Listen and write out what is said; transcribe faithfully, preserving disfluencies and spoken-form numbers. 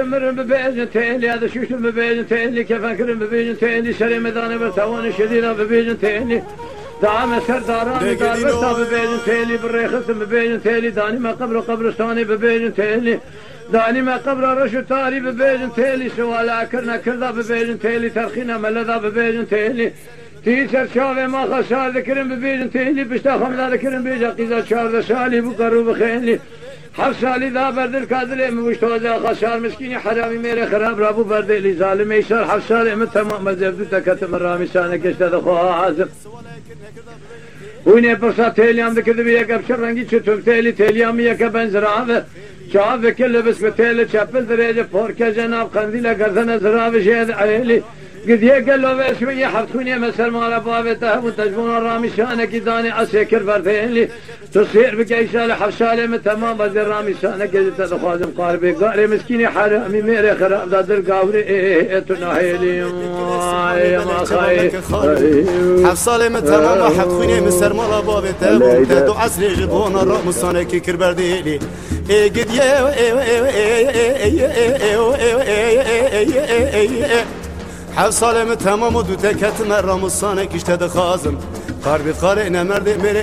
مرم ببيجن تيلي هذا شوش ببيجن تيلي كيف أكرم ببيجن تيلي شري مداني برتواني شديدة ببيجن تيلي دعم سرداراني دار برتا ببيجن تيلي بالريخت ببيجن تيلي داني ما قبر قبرستاني ببيجن تيلي داني ما قبر رشد تاري ببيجن تيلي سوالا كرنا كردا ببيجن تيلي ترخينا ملذا ببيجن تيلي تيسر شافي ما خسار ذكرم ببيجن تيلي بشتا خمدا ذكرم بيجا قيزا شار شالي بقرو بخيلي حفصالي ذا برد الكادلي مبشتوزا خسار مسكيني حرامي ميري خراب رابو برد اللي ظالم يسار حفصالي من تمام مزبدو تكتم الرامي سانك اشتاد خوها عازم ويني برصا تيليام ذكر بيك ابشر رنگي چتوك تيلي تيليام يكا بنزرعه شاف كل بس بتيل شابل دريجه فوركا جناب قنديله قرثنا زراب شهد عيلي قد يقل له شويه حبسوني مسل مال بابته وتجبون الرامي شانك داني عسكر بردين تصير بكيسال حفصاله من تمام بدر رامي شانك قد تخازم قاربي قاري مسكيني حرامي ميري خراب دادر قاوري تناهيلي يا ما خاي حفصاله من تمام حبسوني مسل مال بابته وتدو عسل جبون الرامي شانك كربرديلي قد يا حفصاله من تمام دو تكت مرام الصانك اشتد خازم قاربي قارئنا مرد